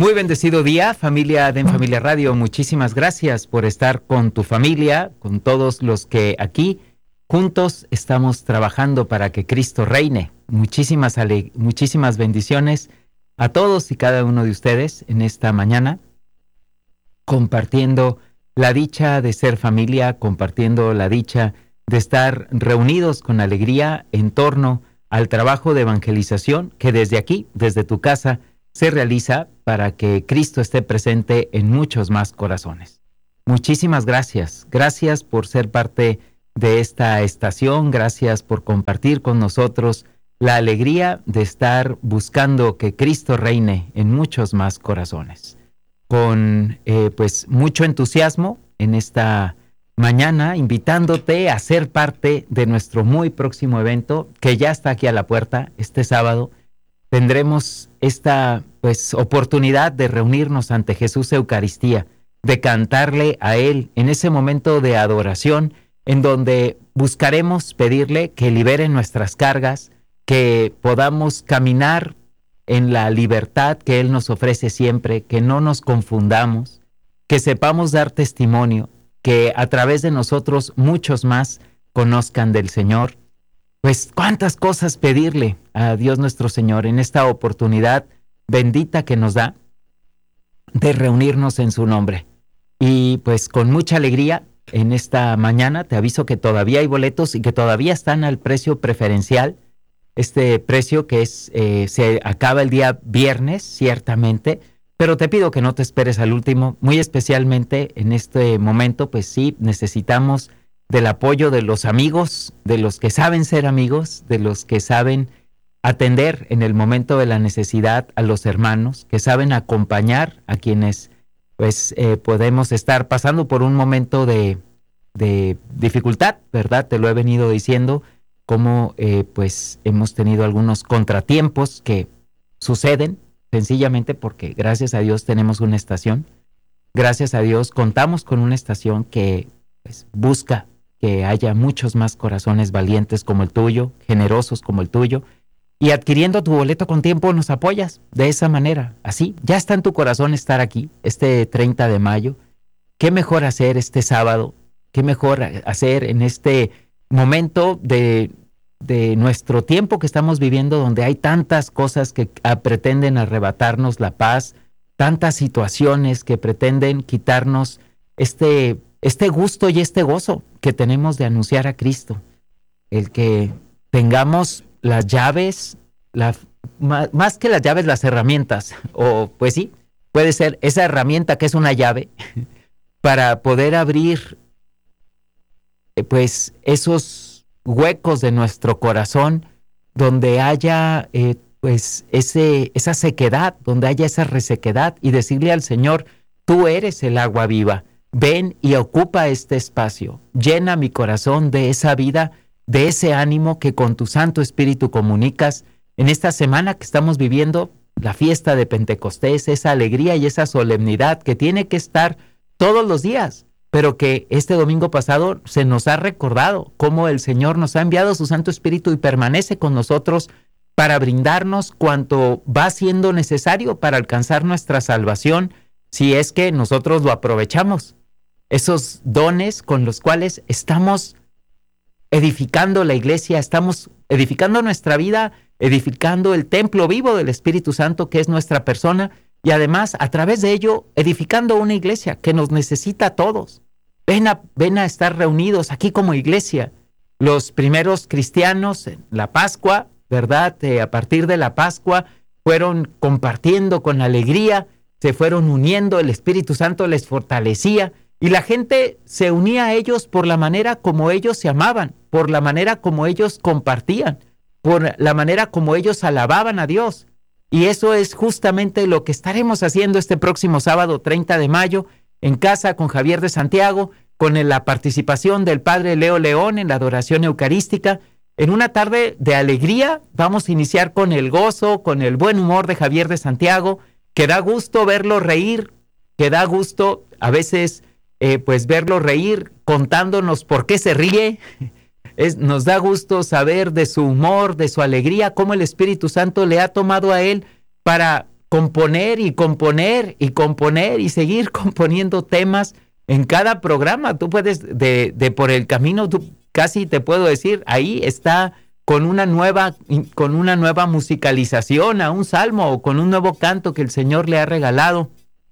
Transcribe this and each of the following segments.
Muy bendecido día, familia de En Familia Radio. Muchísimas gracias por estar con tu familia, con todos los que aquí juntos estamos trabajando para que Cristo reine. Muchísimas bendiciones a todos y cada uno de ustedes en esta mañana, compartiendo la dicha de ser familia, compartiendo la dicha de estar reunidos con alegría en torno al trabajo de evangelización que desde aquí, desde tu casa, se realiza para que Cristo esté presente en muchos más corazones. Muchísimas gracias. Gracias por ser parte de esta estación. Gracias por compartir con nosotros la alegría de estar buscando que Cristo reine en muchos más corazones. Con pues mucho entusiasmo en esta mañana, invitándote a ser parte de nuestro muy próximo evento que ya está aquí a la puerta este sábado. Tendremos esta oportunidad de reunirnos ante Jesús Eucaristía, de cantarle a Él en ese momento de adoración en donde buscaremos pedirle que libere nuestras cargas, que podamos caminar en la libertad que Él nos ofrece siempre, que no nos confundamos, que sepamos dar testimonio, que a través de nosotros muchos más conozcan del Señor. Pues cuántas cosas pedirle a Dios nuestro Señor en esta oportunidad bendita que nos da de reunirnos en su nombre. Y pues con mucha alegría en esta mañana te aviso que todavía hay boletos y que todavía están al precio preferencial. Este precio que se acaba el día viernes, ciertamente, pero te pido que no te esperes al último, muy especialmente en este momento, pues sí, necesitamos del apoyo de los amigos, de los que saben ser amigos, de los que saben atender en el momento de la necesidad a los hermanos, que saben acompañar a quienes podemos estar pasando por un momento de dificultad, ¿verdad? Te lo he venido diciendo, como hemos tenido algunos contratiempos que suceden sencillamente porque gracias a Dios tenemos una estación, gracias a Dios contamos con una estación que busca que haya muchos más corazones valientes como el tuyo, generosos como el tuyo, y adquiriendo tu boleto con tiempo nos apoyas de esa manera. Así, ya está en tu corazón estar aquí este 30 de mayo. ¿Qué mejor hacer este sábado? ¿Qué mejor hacer en este momento de nuestro tiempo que estamos viviendo, donde hay tantas cosas que pretenden arrebatarnos la paz, tantas situaciones que pretenden quitarnos este gusto y este gozo que tenemos de anunciar a Cristo? El que tengamos las llaves, más que las llaves, las herramientas, o pues sí, puede ser esa herramienta que es una llave para poder abrir esos huecos de nuestro corazón donde haya esa sequedad, donde haya esa resequedad, y decirle al Señor: tú eres el agua viva, ven y ocupa este espacio, llena mi corazón de esa vida, de ese ánimo que con tu Santo Espíritu comunicas en esta semana que estamos viviendo, la fiesta de Pentecostés, esa alegría y esa solemnidad que tiene que estar todos los días, pero que este domingo pasado se nos ha recordado cómo el Señor nos ha enviado su Santo Espíritu y permanece con nosotros para brindarnos cuanto va siendo necesario para alcanzar nuestra salvación, si es que nosotros lo aprovechamos. Esos dones con los cuales estamos edificando la iglesia, estamos edificando nuestra vida, edificando el templo vivo del Espíritu Santo que es nuestra persona, y además a través de ello edificando una iglesia que nos necesita a todos. Ven a estar reunidos aquí como iglesia. Los primeros cristianos en la Pascua, ¿verdad? A partir de la Pascua fueron compartiendo con alegría, se fueron uniendo, el Espíritu Santo les fortalecía y la gente se unía a ellos por la manera como ellos se amaban, por la manera como ellos compartían, por la manera como ellos alababan a Dios. Y eso es justamente lo que estaremos haciendo este próximo sábado 30 de mayo en casa con Javier de Santiago, con la participación del Padre Leo León en la adoración eucarística. En una tarde de alegría vamos a iniciar con el gozo, con el buen humor de Javier de Santiago, que da gusto verlo reír, que da gusto a veces verlo reír contándonos por qué se ríe. Nos da gusto saber de su humor, de su alegría, cómo el Espíritu Santo le ha tomado a él para componer y componer y componer y seguir componiendo temas en cada programa. Tú puedes, de por el camino, tú casi te puedo decir, ahí está con una nueva musicalización a un salmo o con un nuevo canto que el Señor le ha regalado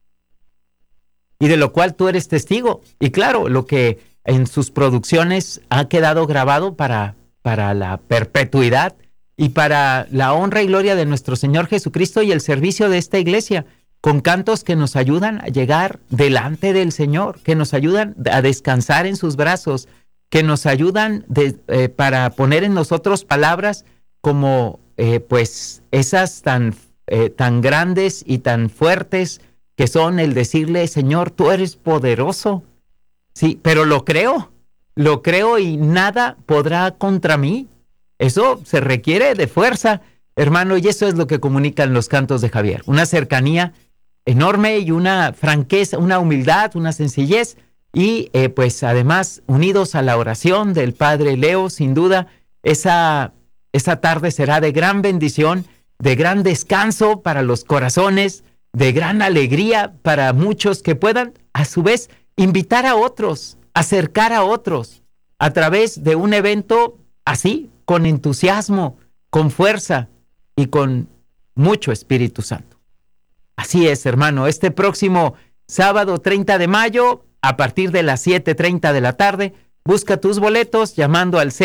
y de lo cual tú eres testigo. Y claro, lo que en sus producciones ha quedado grabado para la perpetuidad y para la honra y gloria de nuestro Señor Jesucristo y el servicio de esta iglesia, con cantos que nos ayudan a llegar delante del Señor, que nos ayudan a descansar en sus brazos, que nos ayudan para poner en nosotros palabras como pues esas tan grandes y tan fuertes que son el decirle, Señor, tú eres poderoso. Sí, pero lo creo y nada podrá contra mí. Eso se requiere de fuerza, hermano, y eso es lo que comunican los cantos de Javier. Una cercanía enorme y una franqueza, una humildad, una sencillez y pues además unidos a la oración del Padre Leo, sin duda, esa tarde será de gran bendición, de gran descanso para los corazones, de gran alegría para muchos que puedan, a su vez, invitar a otros, acercar a otros a través de un evento así, con entusiasmo, con fuerza y con mucho Espíritu Santo. Así es, hermano, este próximo sábado 30 de mayo, a partir de las 7:30 de la tarde, busca tus boletos llamando al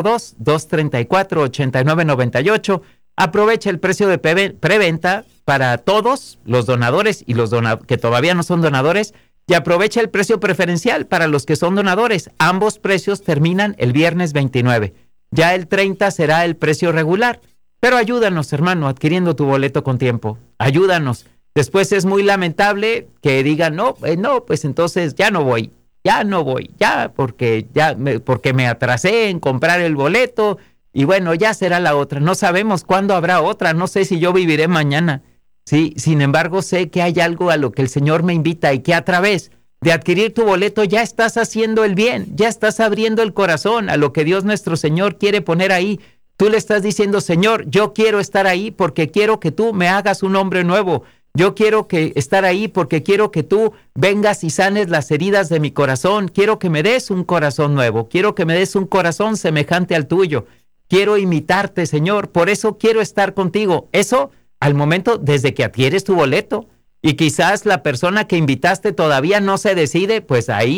602-234-8998. Aprovecha el precio de preventa para todos los donadores y los que todavía no son donadores, y aprovecha el precio preferencial para los que son donadores. Ambos precios terminan el viernes 29. Ya el 30 será el precio regular. Pero ayúdanos, hermano, adquiriendo tu boleto con tiempo. Ayúdanos. Después es muy lamentable que digan, no, pues entonces ya no voy, porque me atrasé en comprar el boleto y bueno, ya será la otra. No sabemos cuándo habrá otra, no sé si yo viviré mañana. Sí, sin embargo, sé que hay algo a lo que el Señor me invita y que a través de adquirir tu boleto ya estás haciendo el bien, ya estás abriendo el corazón a lo que Dios nuestro Señor quiere poner ahí. Tú le estás diciendo, Señor, yo quiero estar ahí porque quiero que tú me hagas un hombre nuevo. Yo quiero estar ahí porque quiero que tú vengas y sanes las heridas de mi corazón. Quiero que me des un corazón nuevo. Quiero que me des un corazón semejante al tuyo. Quiero imitarte, Señor. Por eso quiero estar contigo. Eso al momento desde que adquieres tu boleto. Y quizás la persona que invitaste todavía no se decide, pues ahí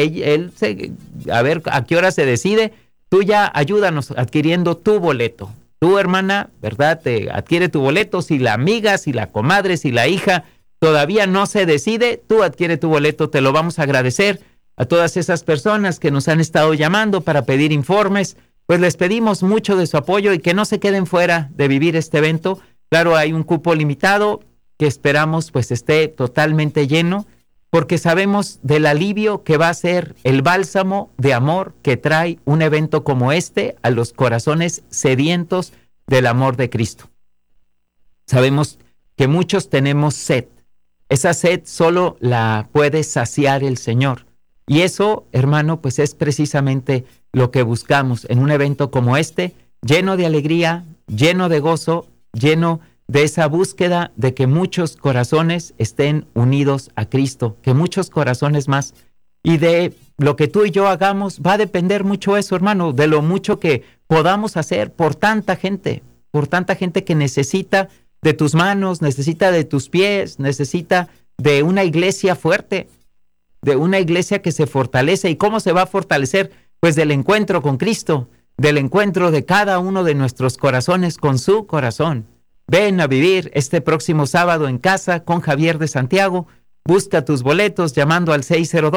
a ver a qué hora se decide. Tú ya ayúdanos adquiriendo tu boleto. Tú, hermana, ¿verdad? Te adquiere tu boleto. Si la amiga, si la comadre, si la hija todavía no se decide, tú adquiere tu boleto. Te lo vamos a agradecer a todas esas personas que nos han estado llamando para pedir informes. Pues les pedimos mucho de su apoyo y que no se queden fuera de vivir este evento. Claro, hay un cupo limitado que esperamos pues esté totalmente lleno, porque sabemos del alivio que va a ser el bálsamo de amor que trae un evento como este a los corazones sedientos del amor de Cristo. Sabemos que muchos tenemos sed. Esa sed solo la puede saciar el Señor. Y eso, hermano, pues es precisamente lo que buscamos en un evento como este, lleno de alegría, lleno de gozo, lleno de esa búsqueda de que muchos corazones estén unidos a Cristo, que muchos corazones más. Y de lo que tú y yo hagamos va a depender mucho eso, hermano, de lo mucho que podamos hacer por tanta gente que necesita de tus manos, necesita de tus pies, necesita de una iglesia fuerte, de una iglesia que se fortalece. ¿Y cómo se va a fortalecer? Pues del encuentro con Cristo, del encuentro de cada uno de nuestros corazones con su corazón. Ven a vivir este próximo sábado en casa con Javier de Santiago. Busca tus boletos llamando al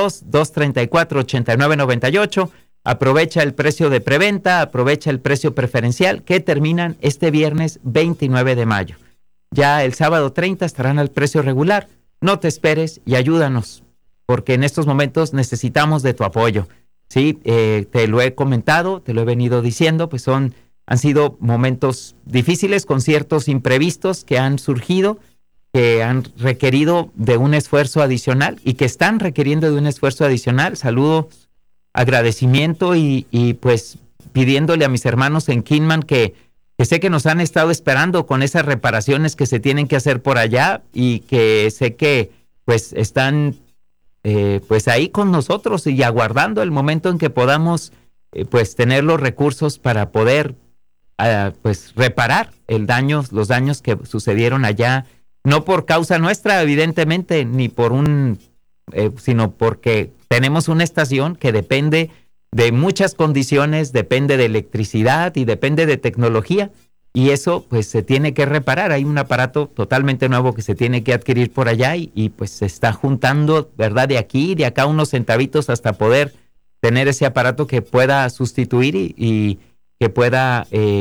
602-234-8998. Aprovecha el precio de preventa, aprovecha el precio preferencial que terminan este viernes 29 de mayo. Ya el sábado 30 estarán al precio regular. No te esperes y ayúdanos, porque en estos momentos necesitamos de tu apoyo. Sí, te lo he comentado, te lo he venido diciendo, pues han sido momentos difíciles con ciertos imprevistos que han surgido, que han requerido de un esfuerzo adicional y que están requiriendo de un esfuerzo adicional. Saludos, agradecimiento y pues pidiéndole a mis hermanos en Kinman que que sé que nos han estado esperando con esas reparaciones que se tienen que hacer por allá y que sé que pues están pues ahí con nosotros y aguardando el momento en que podamos pues tener los recursos para poder pues reparar los daños que sucedieron allá, no por causa nuestra, evidentemente, ni por sino porque tenemos una estación que depende de muchas condiciones, depende de electricidad y depende de tecnología, y eso pues se tiene que reparar. Hay un aparato totalmente nuevo que se tiene que adquirir por allá y pues se está juntando, ¿verdad? De aquí y de acá unos centavitos hasta poder tener ese aparato que pueda sustituir y que pueda